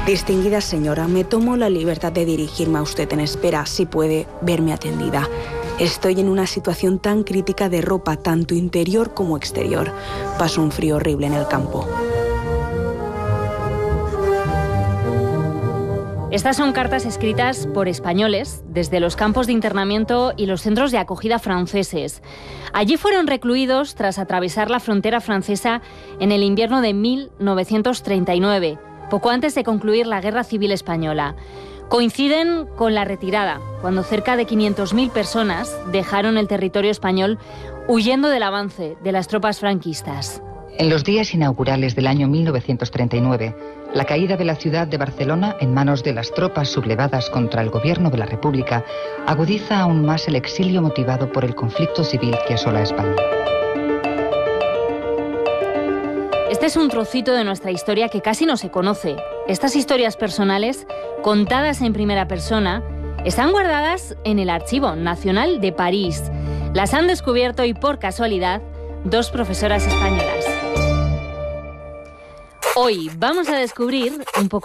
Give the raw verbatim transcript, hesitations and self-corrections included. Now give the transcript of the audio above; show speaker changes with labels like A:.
A: Distinguida señora, me tomo la libertad de dirigirme a usted en espera, si puede verme atendida. Estoy en una situación tan crítica de ropa, tanto interior como exterior. Paso un frío horrible en el campo.
B: Estas son cartas escritas por españoles desde los campos de internamiento y los centros de acogida franceses. Allí fueron recluidos tras atravesar la frontera francesa en el invierno de mil novecientos treinta y nueve, poco antes de concluir la Guerra Civil Española. Coinciden con la retirada, cuando cerca de quinientas mil personas dejaron el territorio español huyendo del avance de las tropas franquistas.
C: En los días inaugurales del año mil novecientos treinta y nueve, la caída de la ciudad de Barcelona en manos de las tropas sublevadas contra el gobierno de la República agudiza aún más el exilio motivado por el conflicto civil que asola España.
B: Este es un trocito de nuestra historia que casi no se conoce. Estas historias personales, contadas en primera persona, están guardadas en el Archivo Nacional de París. Las han descubierto y, por casualidad, dos profesoras españolas. Hoy vamos a descubrir un poco